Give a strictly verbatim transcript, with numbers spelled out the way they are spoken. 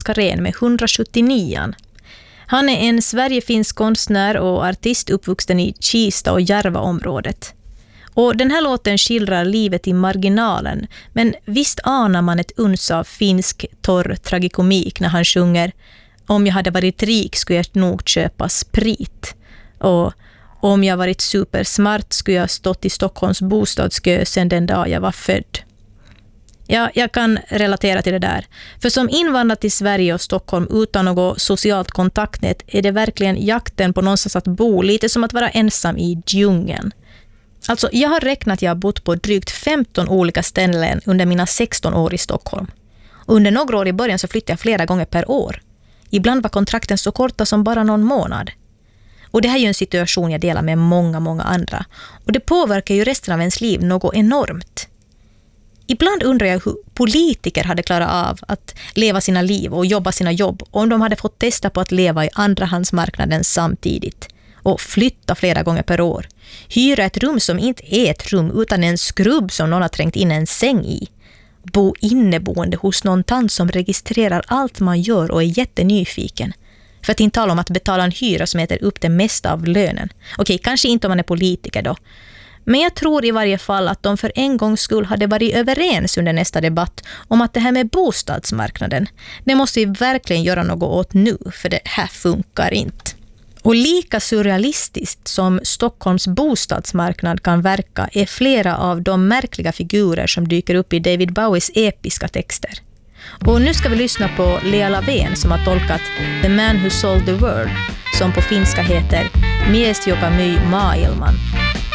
Karen med hundrasjuttionio. Han är en Sverigefinsk konstnär och artist uppvuxen i Kista och Järva-området. Och den här låten skildrar livet i marginalen, men visst anar man ett uns av finsk torr tragikomik när han sjunger "Om jag hade varit rik skulle jag nog köpa sprit" och "Om jag varit supersmart skulle jag stått i Stockholms bostadskö sedan den dag jag var född". Ja, jag kan relatera till det där. För som invandrad till Sverige och Stockholm utan något socialt kontaktnät är det verkligen jakten på någonstans att bo, lite som att vara ensam i djungeln. Alltså, jag har räknat att jag har bott på drygt femton olika ställen under mina sexton år i Stockholm. Och under några år i början så flyttade jag flera gånger per år. Ibland var kontrakten så korta som bara någon månad. Och det här är ju en situation jag delar med många, många andra. Och det påverkar ju resten av ens liv något enormt. Ibland undrar jag hur politiker hade klarat av att leva sina liv och jobba sina jobb om de hade fått testa på att leva i andrahandsmarknaden samtidigt och flytta flera gånger per år. Hyra ett rum som inte är ett rum utan en skrubb som någon har trängt in en säng i. Bo inneboende hos någon tant som registrerar allt man gör och är jättenyfiken. För att inte tala om att betala en hyra som äter upp det mesta av lönen. Okej, kanske inte om man är politiker då. Men jag tror i varje fall att de för en gångs skull hade varit överens under nästa debatt om att det här med bostadsmarknaden, det måste vi verkligen göra något åt nu, för det här funkar inte. Och lika surrealistiskt som Stockholms bostadsmarknad kan verka är flera av de märkliga figurer som dyker upp i David Bowies episka texter. Och nu ska vi lyssna på Lea Lavén som har tolkat The Man Who Sold the World, som på finska heter Mies joka myi maailman.